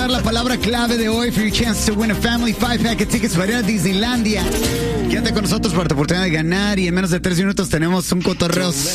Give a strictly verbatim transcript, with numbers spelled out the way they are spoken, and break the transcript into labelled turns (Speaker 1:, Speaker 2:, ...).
Speaker 1: dar la palabra clave de hoy for your chance to win a family five pack of tickets para ir a Disneylandia. Quédate con nosotros para tu oportunidad de ganar y en menos de tres minutos tenemos un cotorreo